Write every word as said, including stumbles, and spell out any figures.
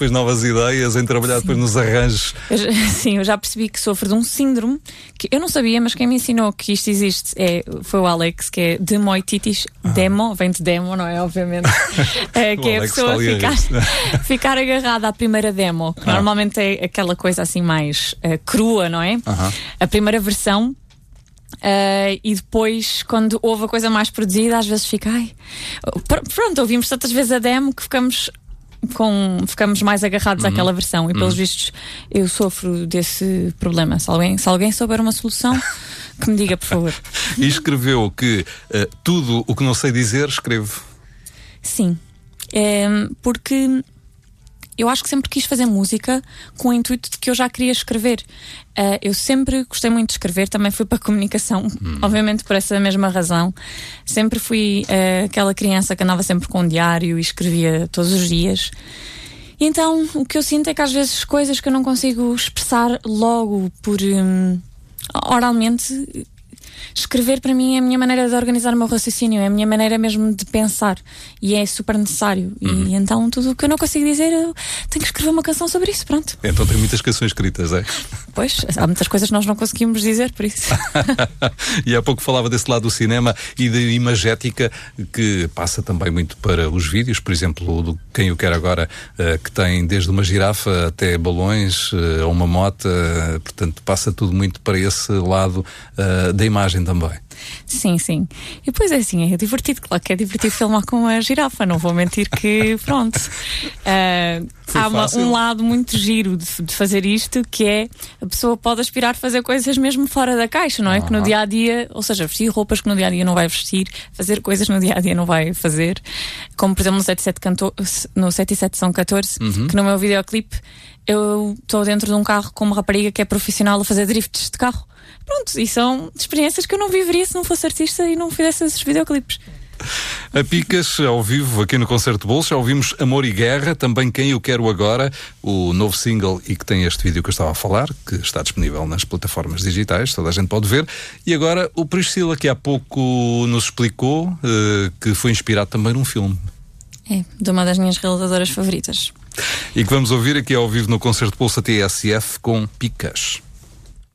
depois novas ideias, em trabalhar sim. depois nos arranjos. Eu já, sim, eu já percebi que sofro de um síndrome que eu não sabia, mas quem me ensinou que isto existe é, foi o Alex, que é demoititis. Ah. Demo, vem de demo, não é? Obviamente. é, que é a pessoa ficar, ficar agarrada à primeira demo, que ah. normalmente é aquela coisa assim mais uh, crua, não é? Uh-huh. A primeira versão. Uh, e depois, quando houve a coisa mais produzida, às vezes fica, ai, pronto, ouvimos tantas vezes a demo que ficamos, com, ficamos mais agarrados uhum. àquela versão. E pelos uhum. vistos, eu sofro desse problema. Se alguém, se alguém souber uma solução, que me diga, por favor. E escreveu que uh, tudo o que não sei dizer, escrevo. Sim, é, porque eu acho que sempre quis fazer música com o intuito de que eu já queria escrever. Uh, eu sempre gostei muito de escrever, também fui para a comunicação, hum. obviamente por essa mesma razão. Sempre fui uh, aquela criança que andava sempre com um diário e escrevia todos os dias. E então o que eu sinto é que às vezes coisas que eu não consigo expressar logo por um, oralmente, escrever para mim é a minha maneira de organizar o meu raciocínio, é a minha maneira mesmo de pensar e é super necessário. Uhum. E então tudo o que eu não consigo dizer, eu tenho que escrever uma canção sobre isso, pronto. Então tem muitas canções escritas, é? Pois, há muitas coisas que nós não conseguimos dizer, por isso. E há pouco falava desse lado do cinema e da imagética que passa também muito para os vídeos, por exemplo, do Quem Eu Quero Agora, que tem desde uma girafa até balões, ou uma moto, portanto passa tudo muito para esse lado da imagem também. Sim, sim. E depois é assim, é divertido, claro que é divertido filmar com a girafa, não vou mentir que pronto. Uh, há uma, um lado muito giro de, de fazer isto, que é a pessoa pode aspirar a fazer coisas mesmo fora da caixa, não é? Uhum. Que no dia a dia, ou seja, vestir roupas que no dia a dia não vai vestir, fazer coisas no dia a dia não vai fazer, como por exemplo no sete e sete são catorze, uhum. que no meu videoclipe eu estou dentro de um carro com uma rapariga que é profissional a fazer drifts de carro. Pronto, e são experiências que eu não viveria se não fosse artista e não fizesse esses videoclipes. A Picas, ao vivo, aqui no Concerto Bolso, já ouvimos Amor e Guerra, também Quem Eu Quero Agora, o novo single e que tem este vídeo que eu estava a falar, que está disponível nas plataformas digitais, toda a gente pode ver. E agora o Priscila, que há pouco nos explicou, uh, que foi inspirado também num filme. É, de uma das minhas realizadoras favoritas. E que vamos ouvir aqui ao vivo no Concerto Bolso T S F com Picas.